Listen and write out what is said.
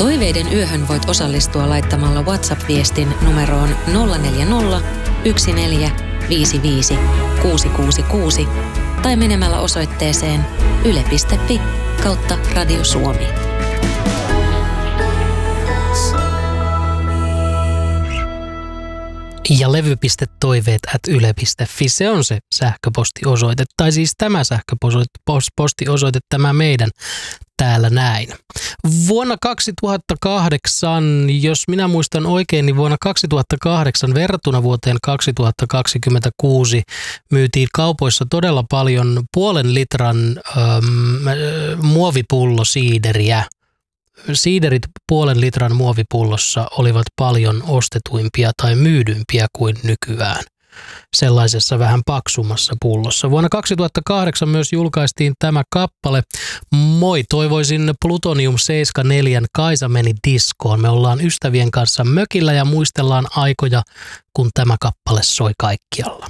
Toiveiden yöhön voit osallistua laittamalla WhatsApp-viestin numeroon 040 14 55 666 tai menemällä osoitteeseen yle.fi/Radio Suomi. Ja levy.toiveet@yle.fi, se on se sähköpostiosoite. Tai siis tämä sähköpostiosoite, tämä meidän täällä näin. Vuonna 2008, jos minä muistan oikein, niin vuonna 2008 verrattuna vuoteen 2026 myytiin kaupoissa todella paljon 0,5 litran muovipullo siideriä. Siiderit 0,5 litran muovipullossa olivat paljon ostetuimpia tai myydympiä kuin nykyään sellaisessa vähän paksummassa pullossa. Vuonna 2008 myös julkaistiin tämä kappale. Moi, toivoisin Plutonium 74 Kaisa meni diskoon. Me ollaan ystävien kanssa mökillä ja muistellaan aikoja, kun tämä kappale soi kaikkialla.